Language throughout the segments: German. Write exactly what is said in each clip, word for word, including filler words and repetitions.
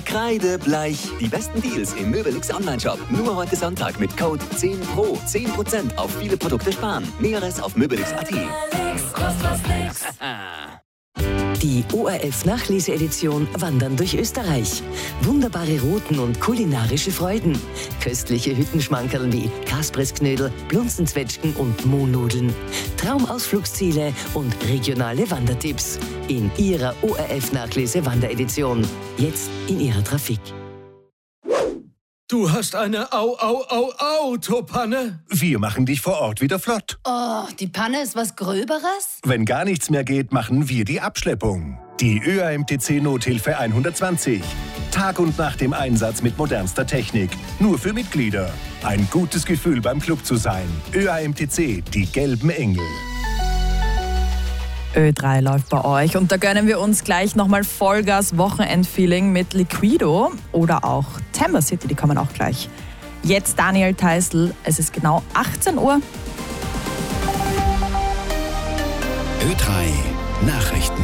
Kreidebleich. Die besten Deals im Möbelix Online-Shop. Nur heute Sonntag mit Code zehn Pro. zehn Prozent auf viele Produkte sparen. Näheres auf möbelix punkt at. Die O R F-Nachlese-Edition Wandern durch Österreich. Wunderbare Routen und kulinarische Freuden. Köstliche Hüttenschmankerl wie Kasprisknödel, Blunzenzwetschgen und Mohnnudeln. Traumausflugsziele und regionale Wandertipps. In Ihrer O R F-Nachlese-Wanderedition. Jetzt in Ihrer Trafik. Du hast eine Au-Au-Au-Autopanne? Wir machen dich vor Ort wieder flott. Oh, die Panne ist was Gröberes? Wenn gar nichts mehr geht, machen wir die Abschleppung. Die Ö A M T C-Nothilfe hundertzwanzig. Tag und Nacht im Einsatz mit modernster Technik. Nur für Mitglieder. Ein gutes Gefühl beim Club zu sein. Ö A M T C, die gelben Engel. Ö drei läuft bei euch und da gönnen wir uns gleich nochmal Vollgas Wochenendfeeling mit Liquido oder auch Timber City, die kommen auch gleich. Jetzt Daniel Theißl, es ist genau achtzehn Uhr. Ö drei Nachrichten.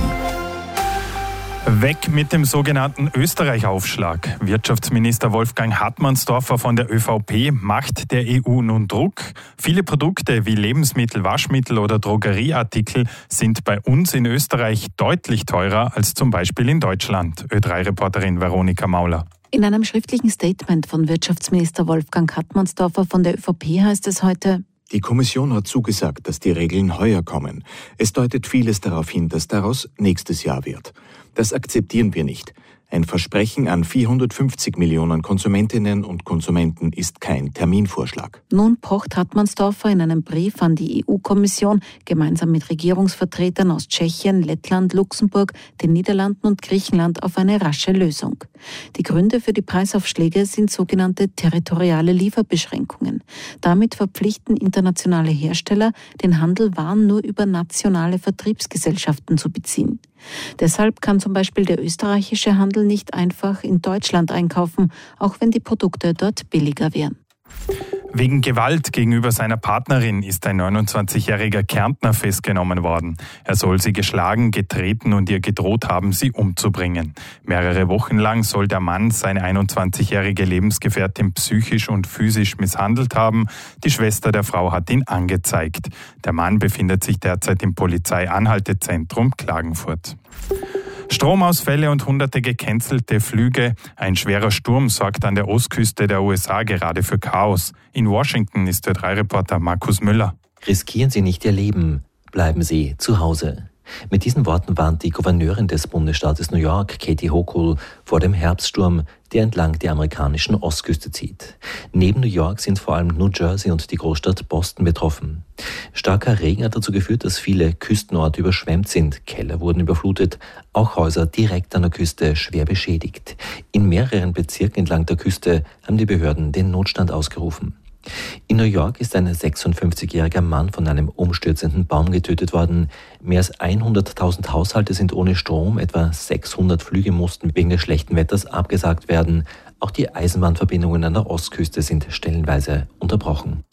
Weg mit dem sogenannten Österreich-Aufschlag. Wirtschaftsminister Wolfgang Hartmannsdorfer von der ÖVP macht der E U nun Druck. Viele Produkte wie Lebensmittel, Waschmittel oder Drogerieartikel sind bei uns in Österreich deutlich teurer als zum Beispiel in Deutschland. Ö drei Reporterin Veronika Mauler. In einem schriftlichen Statement von Wirtschaftsminister Wolfgang Hartmannsdorfer von der ÖVP heißt es heute: Die Kommission hat zugesagt, dass die Regeln heuer kommen. Es deutet vieles darauf hin, dass daraus nächstes Jahr wird. Das akzeptieren wir nicht. Ein Versprechen an vierhundertfünfzig Millionen Konsumentinnen und Konsumenten ist kein Terminvorschlag. Nun pocht Hartmannsdorfer in einem Brief an die E U-Kommission gemeinsam mit Regierungsvertretern aus Tschechien, Lettland, Luxemburg, den Niederlanden und Griechenland auf eine rasche Lösung. Die Gründe für die Preisaufschläge sind sogenannte territoriale Lieferbeschränkungen. Damit verpflichten internationale Hersteller, den Handel Waren nur über nationale Vertriebsgesellschaften zu beziehen. Deshalb kann zum Beispiel der österreichische Handel nicht einfach in Deutschland einkaufen, auch wenn die Produkte dort billiger wären. Wegen Gewalt gegenüber seiner Partnerin ist ein neunundzwanzigjähriger Kärntner festgenommen worden. Er soll sie geschlagen, getreten und ihr gedroht haben, sie umzubringen. Mehrere Wochen lang soll der Mann seine einundzwanzigjährige Lebensgefährtin psychisch und physisch misshandelt haben. Die Schwester der Frau hat ihn angezeigt. Der Mann befindet sich derzeit im Polizeianhaltezentrum Klagenfurt. Stromausfälle und hunderte gecancelte Flüge. Ein schwerer Sturm sorgt an der Ostküste der U S A gerade für Chaos. In Washington ist Ö drei Reporter Markus Müller. Riskieren Sie nicht Ihr Leben, bleiben Sie zu Hause. Mit diesen Worten warnt die Gouverneurin des Bundesstaates New York, Katie Hochul, vor dem Herbststurm, der entlang der amerikanischen Ostküste zieht. Neben New York sind vor allem New Jersey und die Großstadt Boston betroffen. Starker Regen hat dazu geführt, dass viele Küstenorte überschwemmt sind. Keller wurden überflutet, auch Häuser direkt an der Küste schwer beschädigt. In mehreren Bezirken entlang der Küste haben die Behörden den Notstand ausgerufen. In New York ist ein sechsundfünfzigjähriger Mann von einem umstürzenden Baum getötet worden. Mehr als hunderttausend Haushalte sind ohne Strom, etwa sechshundert Flüge mussten wegen des schlechten Wetters abgesagt werden. Auch die Eisenbahnverbindungen an der Ostküste sind stellenweise unterbrochen.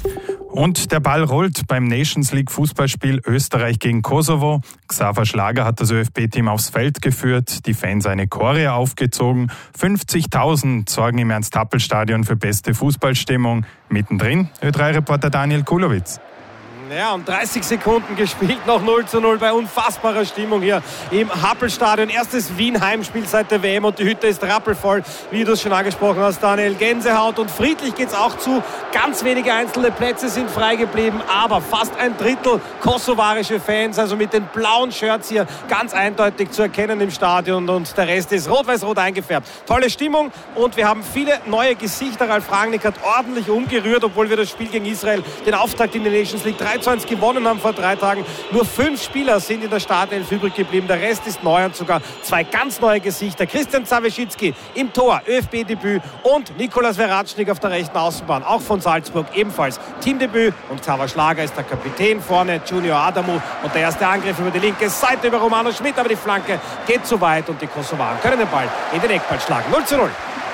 Und der Ball rollt beim Nations League Fußballspiel Österreich gegen Kosovo. Xaver Schlager hat das ÖFB-Team aufs Feld geführt, die Fans eine Choreo aufgezogen. fünfzigtausend sorgen im Ernst-Happel-Stadion für beste Fußballstimmung. Mittendrin Ö drei Reporter Daniel Kulowitz. Ja, und dreißig Sekunden gespielt, noch null zu null bei unfassbarer Stimmung hier im Happelstadion. Erstes Wien-Heimspiel seit der W M und die Hütte ist rappelvoll, wie du es schon angesprochen hast, Daniel. Gänsehaut und friedlich geht's auch zu. Ganz wenige einzelne Plätze sind frei geblieben, aber fast ein Drittel kosovarische Fans, also mit den blauen Shirts hier ganz eindeutig zu erkennen im Stadion und der Rest ist rot-weiß-rot eingefärbt. Tolle Stimmung und wir haben viele neue Gesichter. Ralf Rangnick hat ordentlich umgerührt, obwohl wir das Spiel gegen Israel, den Auftakt in der Nations League drei zu eins gewonnen haben vor drei Tagen. Nur fünf Spieler sind in der Startelf übrig geblieben. Der Rest ist neu und sogar zwei ganz neue Gesichter. Christian Zawieschicki im Tor, ÖFB-Debüt und Nikolas Veratschnik auf der rechten Außenbahn, auch von Salzburg ebenfalls Teamdebüt. Und Xaver Schlager ist der Kapitän vorne, Junior Adamu und der erste Angriff über die linke Seite über Romano Schmidt, aber die Flanke geht zu weit und die Kosovaren können den Ball in den Eckball schlagen. null zu null.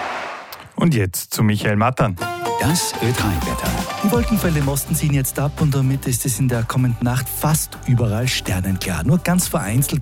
Und jetzt zu Michael Mattern. Das Ö drei Wetter. Die Wolkenfelder im Osten ziehen jetzt ab und damit ist es in der kommenden Nacht fast überall sternenklar. Nur ganz vereinzelt